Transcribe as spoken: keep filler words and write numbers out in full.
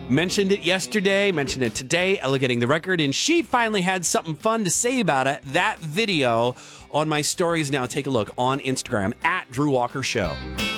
Mentioned it yesterday, mentioned it today, Ella getting the record, and she finally had something fun to say about it. That video on my stories now. Take a look on Instagram at Drew Walker Show.